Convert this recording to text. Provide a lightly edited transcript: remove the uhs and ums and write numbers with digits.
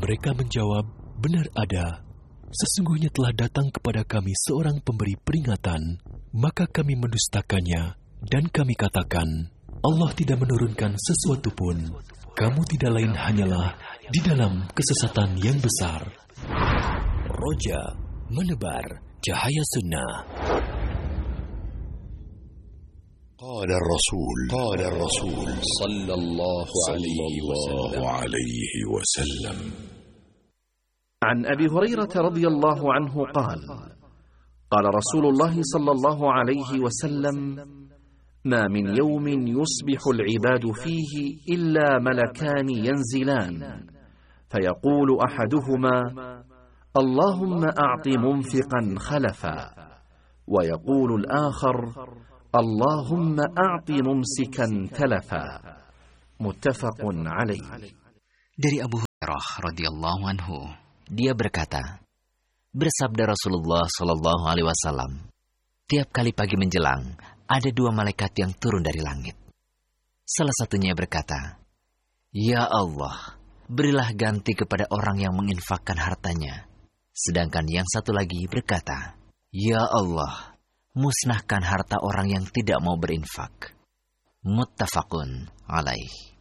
Mereka menjawab, benar ada. Sesungguhnya telah datang kepada kami seorang pemberi peringatan, maka kami mendustakannya, dan kami katakan, Allah tidak menurunkan sesuatu pun. Kamu tidak lain hanyalah di dalam kesesatan yang besar. Roja menebar cahaya sunnah. قال الرسول صلى الله عليه وسلم عن أبي هريرة رضي الله عنه قال قال رسول الله صلى الله عليه وسلم ما من يوم يصبح العباد فيه إلا ملكان ينزلان فيقول أحدهما اللهم أعط منفقا خلفا ويقول الآخر اللهم أعط ممسكا تلفا متفق عليه. Dari Abu Hurairah radhiyallahu anhu, dia berkata, bersabda Rasulullah sallallahu alaihi wasallam, tiap kali pagi menjelang ada dua malaikat yang turun dari langit. Salah satunya berkata, ya Allah, berilah ganti kepada orang yang menginfakkan hartanya. Sedangkan yang satu lagi berkata, ya Allah, musnahkan harta orang yang tidak mau berinfak. Muttafaqun alaih.